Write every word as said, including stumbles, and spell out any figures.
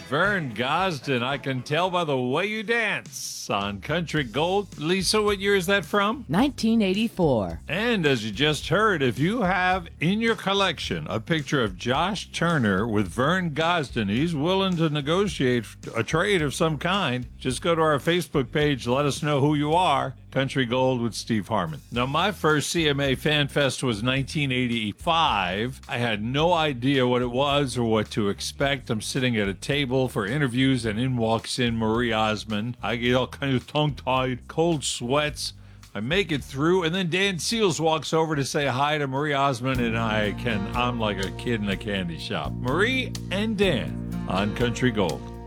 Vern Gosdin, I can tell by the way you dance on Country Gold. Lisa, what year is that from? nineteen eighty-four. And as you just heard, if you have in your collection a picture of Josh Turner with Vern Gosdin, he's willing to negotiate a trade of some kind. Just go to our Facebook page, let us know who you are. Country Gold with Steve Harmon. Now, my first C M A Fan Fest was nineteen eighty-five. I had no idea what it was or what to expect. I'm sitting at a table for interviews, and in walks in Marie Osmond. I get all kind of tongue-tied, cold sweats. I make it through, and then Dan Seals walks over to say hi to Marie Osmond, and I can, I'm like a kid in a candy shop. Marie and Dan on Country Gold.